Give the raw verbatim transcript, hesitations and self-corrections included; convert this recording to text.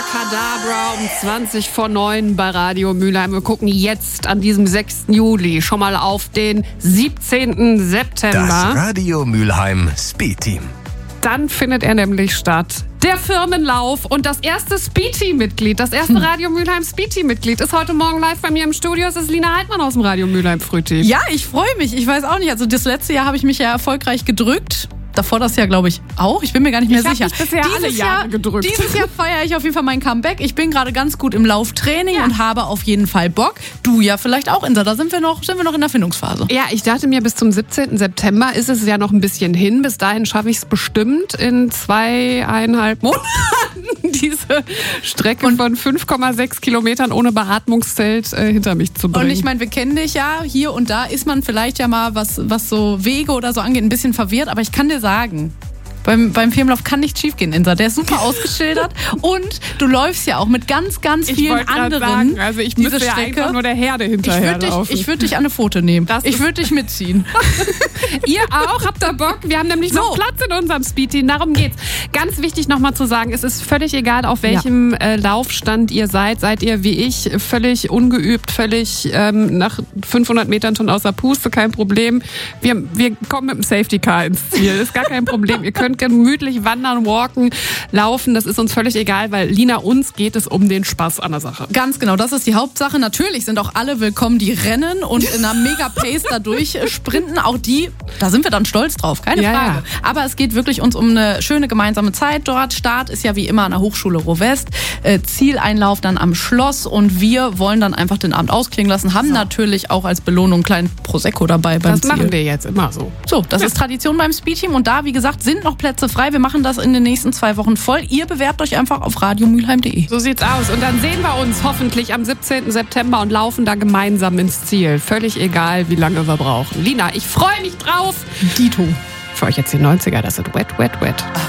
Abracadabra um zwanzig vor neun bei Radio Mülheim. Wir gucken jetzt an diesem sechsten Juli schon mal auf den siebzehnten September. Das Radio Mülheim Speed Team. Dann findet er nämlich statt. Der Firmenlauf und das erste Speed-Team-Mitglied, das erste hm. Radio Mülheim Speed-Team-Mitglied ist heute Morgen live bei mir im Studio. Es ist Lina Heidmann aus dem Radio Mülheim Frühteam. Ja, ich freue mich. Ich weiß auch nicht. Also das letzte Jahr habe ich mich ja erfolgreich gedrückt. Davor das Jahr, glaube ich, auch. Ich bin mir gar nicht mehr ich sicher. Ich habe bisher dieses alle Jahre Jahr, gedrückt. Dieses Jahr feiere ich auf jeden Fall mein Comeback. Ich bin gerade ganz gut im Lauftraining ja. und habe auf jeden Fall Bock. Du ja vielleicht auch, Insa. Da sind wir noch, sind wir noch in der Findungsphase. Ja, ich dachte mir, bis zum siebzehnten September ist es ja noch ein bisschen hin. Bis dahin schaffe ich es bestimmt in zweieinhalb Monaten, diese Strecke und von fünf Komma sechs Kilometern ohne Beatmungszelt äh, hinter mich zu bringen. Und ich meine, wir kennen dich ja. Hier und da ist man vielleicht ja mal, was, was so Wege oder so angeht, ein bisschen verwirrt. Aber ich kann dir sagen, Beim, beim Firmenlauf kann nichts schief gehen, Insa. Der ist super ausgeschildert. Und du läufst ja auch mit ganz, ganz vielen anderen. Sagen, also ich diese müsste ja Strecke. einfach nur der Herde hinterher Ich würde dich, würd dich an eine Foto nehmen. Das ich würde dich mitziehen. Ihr auch? Habt ihr Bock? Wir haben nämlich so. noch Platz in unserem Speed-Team. Darum geht's. Ganz wichtig nochmal zu sagen, es ist völlig egal, auf welchem ja. äh, Laufstand ihr seid. Seid ihr wie ich völlig ungeübt, völlig ähm, nach fünfhundert Metern schon außer Puste, kein Problem. Wir, wir kommen mit dem Safety Car ins Ziel. Ist gar kein Problem. Ihr könnt gemütlich wandern, walken, laufen. Das ist uns völlig egal, weil Lina, uns geht es um den Spaß an der Sache. Ganz genau, das ist die Hauptsache. Natürlich sind auch alle willkommen, die rennen und in einer Mega-Pace da durchsprinten. Auch die, da sind wir dann stolz drauf, keine ja, Frage. Ja. Aber es geht wirklich uns um eine schöne gemeinsame Zeit dort. Start ist ja wie immer an der Hochschule Rohwest. Äh, Zieleinlauf dann am Schloss und wir wollen dann einfach den Abend ausklingen lassen. Haben so. natürlich auch als Belohnung einen kleinen Prosecco dabei beim Das Ziel. machen wir jetzt immer so. So, das ja. ist Tradition beim Speed-Team und da, wie gesagt, sind noch Plätze frei. Wir machen das in den nächsten zwei Wochen voll. Ihr bewerbt euch einfach auf radio mülheim punkt de. So sieht's aus. Und dann sehen wir uns hoffentlich am siebzehnten September und laufen da gemeinsam ins Ziel. Völlig egal, wie lange wir brauchen. Lina, ich freue mich drauf. Dito. Für euch jetzt die neunziger, das ist Wet, Wet, Wet.